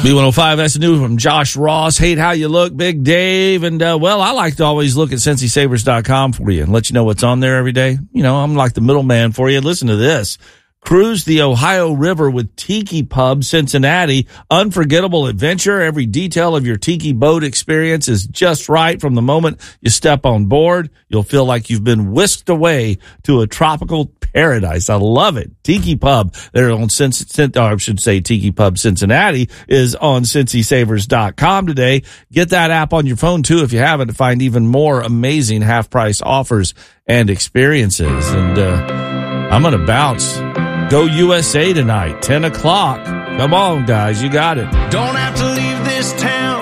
B105, that's the news from Josh Ross. Hate how you look, Big Dave. And, I like to always look at CincySavers.com for you and let you know what's on there every day. You know, I'm like the middleman for you. Listen to this. Cruise the Ohio River with Tiki Pub Cincinnati. Unforgettable adventure. Every detail of your tiki boat experience is just right from the moment you step on board. You'll feel like you've been whisked away to a tropical paradise. I love it. Tiki Pub. They're on Tiki Pub Cincinnati is on CincySavers.com today. Get that app on your phone too if you haven't, to find even more amazing half price offers and experiences. And I'm going to bounce. Go USA tonight, 10 o'clock. Come on, guys. You got it. Don't have to leave this town.